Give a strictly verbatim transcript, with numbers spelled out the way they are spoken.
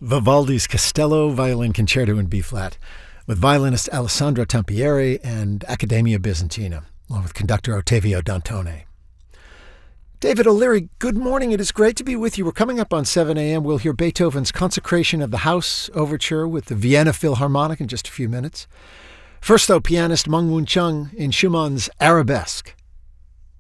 Vivaldi's Castello Violin Concerto in B-flat with violinist Alessandro Tampieri and Accademia Bizantina, along with conductor Ottavio Dantone. David O'Leary, good morning. It is great to be with you. We're coming up on seven a.m. We'll hear Beethoven's Consecration of the House Overture with the Vienna Philharmonic in just a few minutes. First, though, pianist Meng Woon Chung in Schumann's Arabesque.